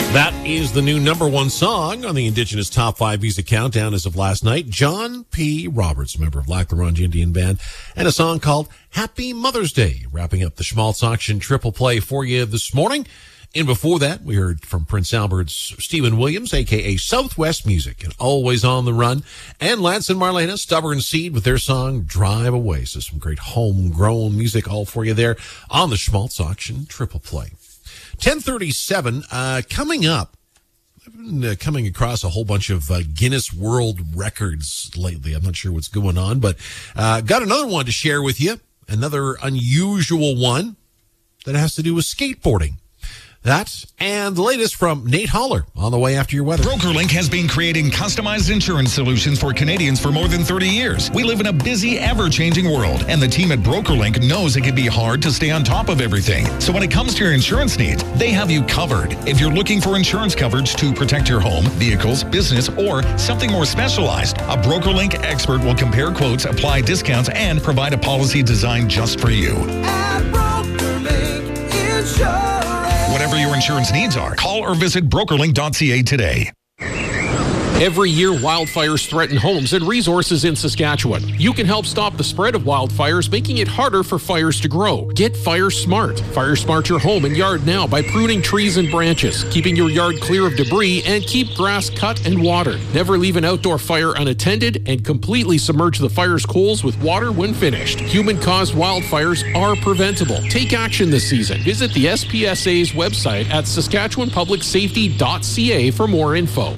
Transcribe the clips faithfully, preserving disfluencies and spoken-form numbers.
That is the new number one song on the Indigenous Top five Music Countdown as of last night. John P. Roberts, member of Lac La Ronge Indian Band, and a song called Happy Mother's Day, wrapping up the Schmaltz Auction triple play for you this morning. And before that, we heard from Prince Albert's Stephen Williams, a k a. Southwest Music, and Always on the Run, and Lance and Marlena, Stubborn Seed, with their song Drive Away. So some great homegrown music all for you there on the Schmaltz Auction triple play. ten thirty-seven, uh, coming up, I've been uh, coming across a whole bunch of uh, Guinness World Records lately. I'm not sure what's going on, but uh, got another one to share with you, another unusual one that has to do with skateboarding. That and the latest from Nate Holler on the way after your weather. BrokerLink has been creating customized insurance solutions for Canadians for more than thirty years. We live in a busy, ever-changing world, and the team at BrokerLink knows it can be hard to stay on top of everything. So when it comes to your insurance needs, they have you covered. If you're looking for insurance coverage to protect your home, vehicles, business, or something more specialized, a BrokerLink expert will compare quotes, apply discounts, and provide a policy designed just for you. At BrokerLink Insurance. Whatever your insurance needs are, call or visit brokerlink dot c a today. Every year, wildfires threaten homes and resources in Saskatchewan. You can help stop the spread of wildfires, making it harder for fires to grow. Get Fire Smart. Fire Smart your home and yard now by pruning trees and branches, keeping your yard clear of debris, and keep grass cut and watered. Never leave an outdoor fire unattended, and completely submerge the fire's coals with water when finished. Human-caused wildfires are preventable. Take action this season. Visit the S P S A's website at saskatchewan public safety dot c a for more info.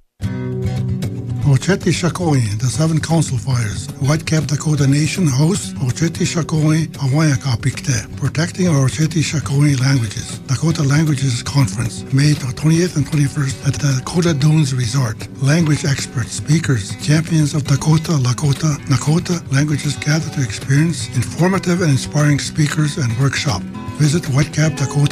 Oceti Shakoi, the Seven Council Fires. Whitecap Dakota Nation hosts Oceti Shakoi Awayakapikte, protecting our Oceti Shakoi languages. Dakota Languages Conference, May twentieth and twenty-first at the Dakota Dunes Resort. Language experts, speakers, champions of Dakota, Lakota, Nakota languages gather to experience informative and inspiring speakers and workshop. Visit Whitecap Dakota